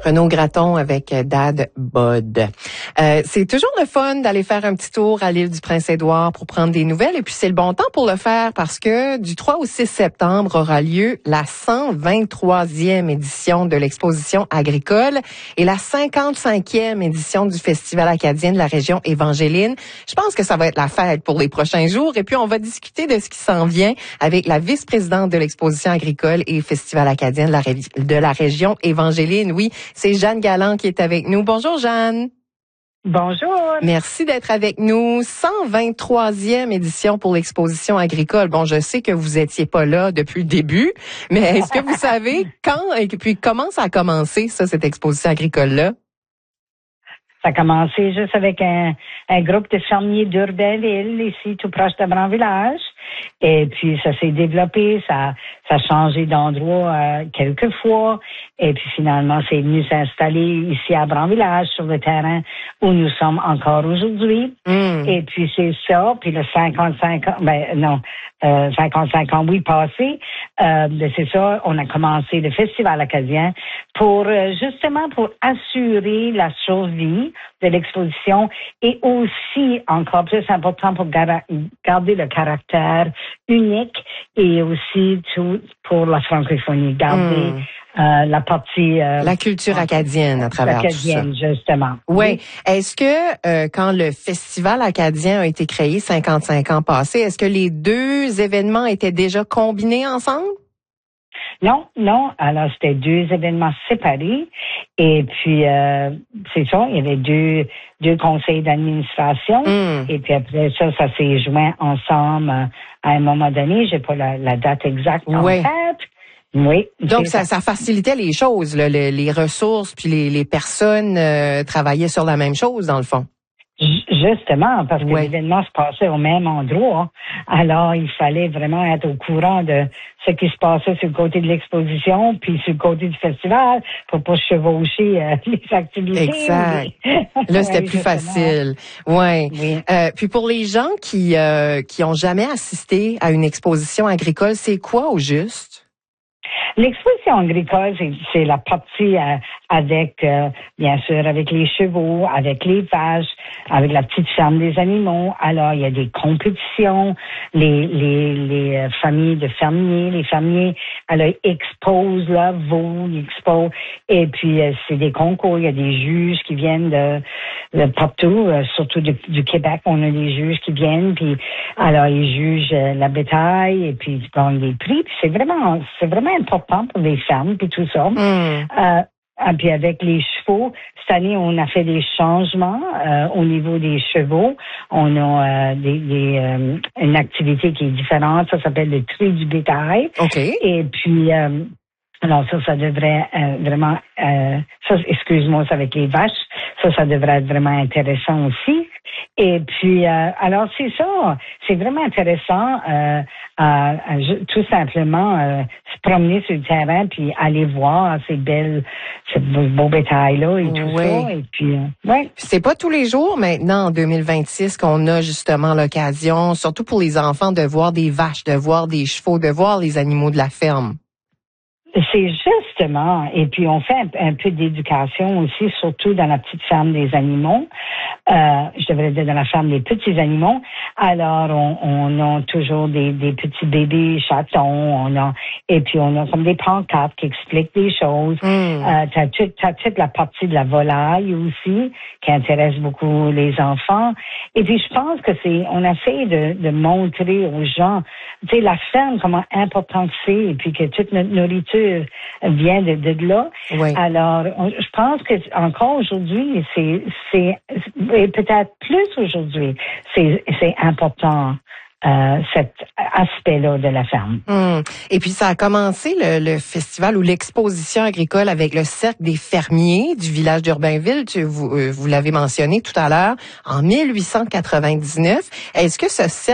Renaud Gratton avec Dad Bod. C'est toujours le fun d'aller faire un petit tour à l'île du Prince-Édouard pour prendre des nouvelles. Et puis, c'est le bon temps pour le faire parce que du 3 au 6 septembre aura lieu la 123e édition de l'exposition agricole et la 55e édition du Festival acadien de la région Évangéline. Je pense que ça va être la fête pour les prochains jours. Et puis, on va discuter de ce qui s'en vient avec la vice-présidente de l'exposition agricole et Festival acadien de la région Évangéline. Oui, c'est Jeanne Galland qui est avec nous. Bonjour, Jeanne. Bonjour. Merci d'être avec nous. 123e édition pour l'exposition agricole. Bon, je sais que vous étiez pas là depuis le début, mais est-ce que vous savez quand et puis comment ça a commencé, ça, cette exposition agricole-là? Ça a commencé juste avec un groupe de fermiers d'Urbainville, ici, tout proche de Brand-Village. Et puis, ça s'est développé, ça a changé d'endroit quelques fois. Et puis, finalement, c'est venu s'installer ici à Brand-Village, sur le terrain où nous sommes encore aujourd'hui. Et puis, c'est ça. Puis, le 55 ans, oui, passé, c'est ça, on a commencé le Festival acadien pour, justement, pour assurer la survie de l'exposition et aussi, encore plus important, pour garder le caractère unique et aussi tout pour la francophonie, garder la partie... la culture acadienne à travers tout ça. Justement. Oui. Est-ce que quand le Festival acadien a été créé 55 ans passés, est-ce que les deux événements étaient déjà combinés ensemble? Non. Alors, c'était deux événements séparés. Et puis, c'est ça, il y avait deux conseils d'administration. Et puis après ça s'est joint ensemble à un moment donné. J'ai pas la date exacte en tête. Oui. Donc, ça facilitait les choses, là, les ressources, puis les personnes travaillaient sur la même chose, dans le fond. Justement, parce que l'événement se passait au même endroit. Alors, il fallait vraiment être au courant de ce qui se passait sur le côté de l'exposition, puis sur le côté du festival, pour pas chevaucher les activités. Exact. Là, c'était plus facile. Oui. Puis pour les gens qui ont jamais assisté à une exposition agricole, c'est quoi au juste? L'exposition agricole, c'est la partie avec, bien sûr, avec les chevaux, avec les vaches, avec la petite ferme des animaux. Alors, il y a des compétitions, les familles de fermiers, les fermiers, alors, exposent leurs veaux, ils exposent, et puis c'est des concours, il y a des juges qui viennent de partout, surtout du Québec, on a des juges qui viennent, puis alors ils jugent la bétail, et puis ils gagnent des prix, puis c'est vraiment important pour les fermes, puis tout ça. Puis avec les chevaux, cette année, on a fait des changements au niveau des chevaux. On a une activité qui est différente. Ça s'appelle le tri du bétail. Et puis, alors ça devrait vraiment... excuse-moi, c'est avec les vaches. Ça devrait être vraiment intéressant aussi. Et puis, alors c'est ça, c'est vraiment intéressant tout simplement se promener sur le terrain puis aller voir ce beau bétail-là et tout ça. Et puis, c'est pas tous les jours maintenant, en 2026, qu'on a justement l'occasion, surtout pour les enfants, de voir des vaches, de voir des chevaux, de voir les animaux de la ferme. C'est justement, et puis on fait un peu d'éducation aussi, surtout dans la petite ferme des animaux. Je devrais dire dans la ferme des petits animaux. Alors, on a toujours des petits bébés chatons, et puis on a comme des pancartes qui expliquent des choses. T'as toute la partie de la volaille aussi, qui intéresse beaucoup les enfants. Et puis je pense que on essaie de montrer aux gens, tu sais, la ferme, comment important c'est, et puis que toute notre nourriture vient de là. Alors, je pense que encore aujourd'hui, et peut-être plus aujourd'hui, c'est important. Cet aspect-là de la ferme. Et puis ça a commencé le festival ou l'exposition agricole avec le cercle des fermiers du village d'Urbainville. Vous l'avez mentionné tout à l'heure, en 1899. Est-ce que ce cercle